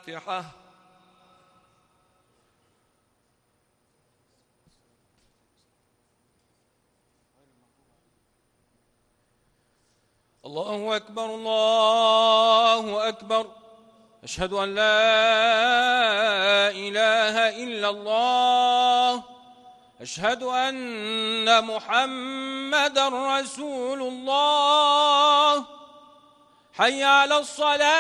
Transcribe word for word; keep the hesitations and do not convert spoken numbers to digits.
الفاتحة. الله أكبر الله أكبر، أشهد أن لا إله إلا الله، أشهد أن محمدًا رسول الله. حي على الصلاة.